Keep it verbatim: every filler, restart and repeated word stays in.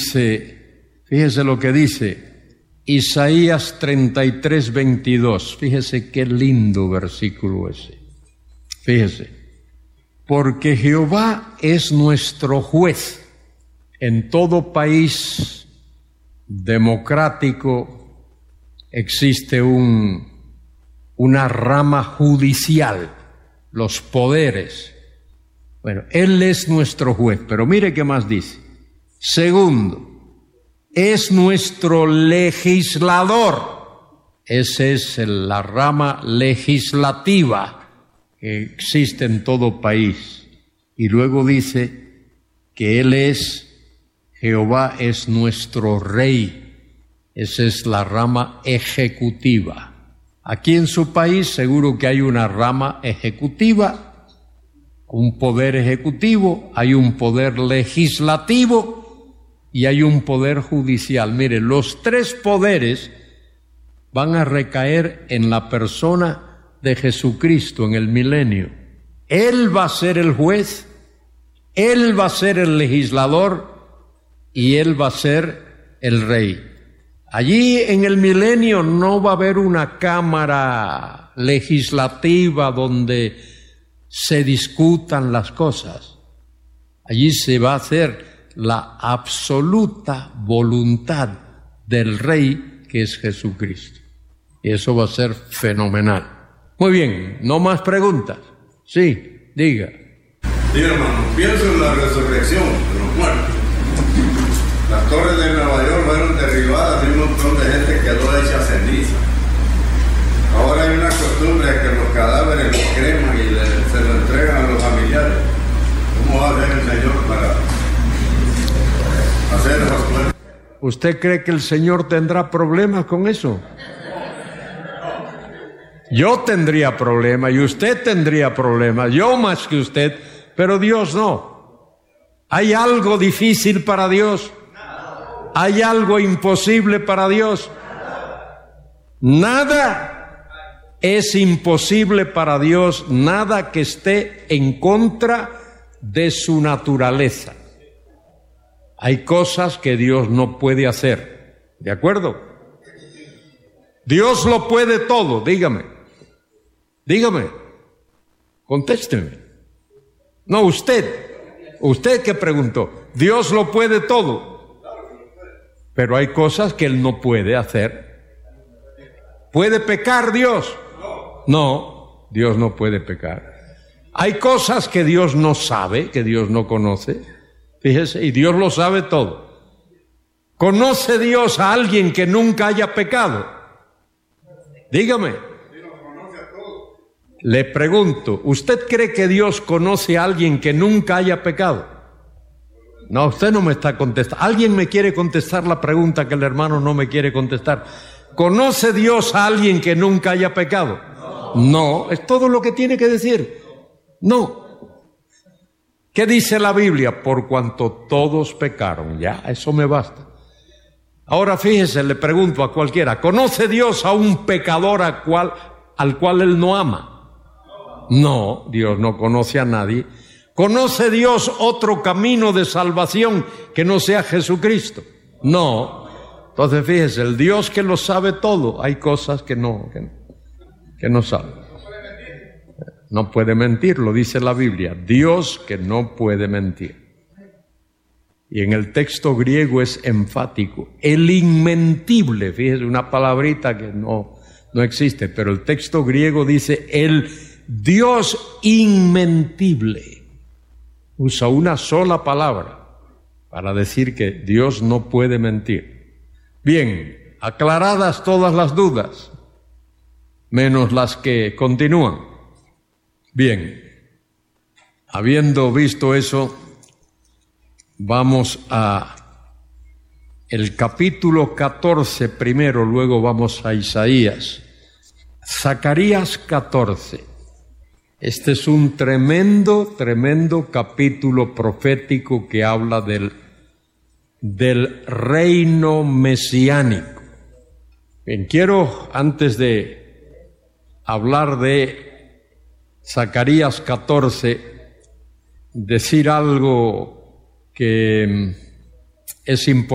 dice, fíjese lo que dice Isaías treinta y tres, veintidós. Fíjese qué lindo versículo ese. Fíjese. Porque Jehová es nuestro juez. En todo país democrático existe un, una rama judicial, los poderes. Bueno, Él es nuestro juez, pero mire qué más dice. Segundo, es nuestro legislador. Esa es el, la rama legislativa que existe en todo país. Y luego dice que Él es, Jehová es nuestro rey. Esa es la rama ejecutiva. Aquí en su país seguro que hay una rama ejecutiva, un poder ejecutivo, hay un poder legislativo y hay un poder judicial. Mire, los tres poderes van a recaer en la persona de Jesucristo en el milenio. Él va a ser el juez, Él va a ser el legislador y Él va a ser el rey. Allí en el milenio no va a haber una cámara legislativa donde se discutan las cosas. Allí se va a hacer la absoluta voluntad del Rey, que es Jesucristo. Y eso va a ser fenomenal. Muy bien, no más preguntas. Sí, diga. Sí, hermano, pienso en la resurrección de los muertos. Las torres de Nueva York fueron derribadas y un montón de gente quedó hecha ceniza. Ahora hay una costumbre de que los cadáveres los creman y le, se los entregan a los familiares. ¿Cómo va a hacer el Señor para hacer esas cosas? ¿Usted cree que el Señor tendrá problemas con eso? Yo tendría problemas y usted tendría problemas, yo más que usted, pero Dios no. ¿Hay algo difícil para Dios? ¿Hay algo imposible para Dios? Nada es imposible para Dios, nada que esté en contra de su naturaleza. Hay cosas que Dios no puede hacer, ¿de acuerdo? Dios lo puede todo, dígame, dígame, contésteme. No, usted, usted que preguntó, Dios lo puede todo. Pero hay cosas que Él no puede hacer. ¿Puede pecar Dios? No, Dios no puede pecar. Hay cosas que Dios no sabe, que Dios no conoce. Fíjese, y Dios lo sabe todo. ¿Conoce Dios a alguien que nunca haya pecado? Dígame. Le pregunto, ¿usted cree que Dios conoce a alguien que nunca haya pecado? No, usted no me está contestando. ¿Alguien me quiere contestar la pregunta que el hermano no me quiere contestar? ¿Conoce Dios a alguien que nunca haya pecado? No, no, es todo lo que tiene que decir. No. ¿Qué dice la Biblia? Por cuanto todos pecaron. Ya, eso me basta. Ahora fíjese, le pregunto a cualquiera, ¿conoce Dios a un pecador al cual, al cual Él no ama? No, Dios no conoce a nadie. ¿Conoce Dios otro camino de salvación que no sea Jesucristo? No. Entonces fíjese, el Dios que lo sabe todo, hay cosas que no, que, que no sabe. No puede mentir, lo dice la Biblia. Dios que no puede mentir. Y en el texto griego es enfático. El inmentible, fíjese, una palabrita que no, no existe, pero el texto griego dice el Dios inmentible. Usa una sola palabra para decir que Dios no puede mentir. Bien, aclaradas todas las dudas, menos las que continúan. Bien, habiendo visto eso, vamos a el capítulo catorce primero, luego vamos a Isaías. Zacarías catorce. Este es un tremendo, tremendo capítulo profético que habla del, del reino mesiánico. Bien, quiero, antes de hablar de Zacarías catorce, decir algo que es importante.